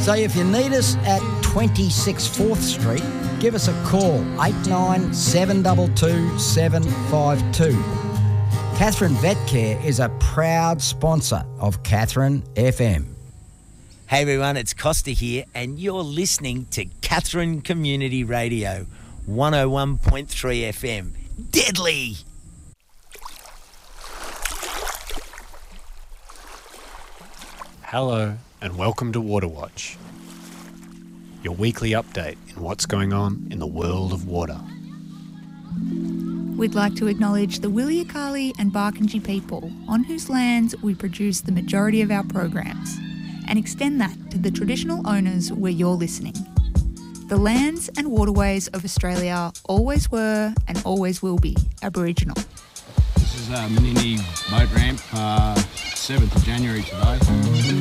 So if you need us at 26 4th Street, give us a call, 89 722 752. Catherine Vet Care is a proud sponsor of Catherine FM. Hey everyone, it's Costa here and you're listening to Catherine Community Radio, 101.3 FM. Deadly! Hello and welcome to Water Watch, your weekly update in what's going on in the world of water. We'd like to acknowledge the Williakali and Barkindji people on whose lands we produce the majority of our programs, and extend that to the traditional owners where you're listening. The lands and waterways of Australia always were and always will be Aboriginal. This is Manini Boat Ramp, 7th of January today.